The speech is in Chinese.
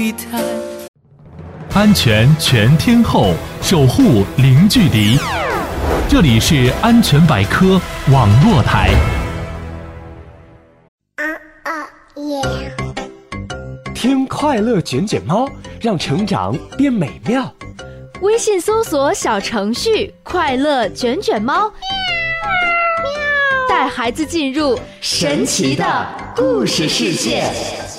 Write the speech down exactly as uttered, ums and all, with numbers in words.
安全全天候，守护零距离。这里是安全百科网络台。 啊啊耶！ 听快乐卷卷猫，让成长变美妙。 微信搜索小程序“快乐卷卷猫”，带孩子进入神奇的故事世界。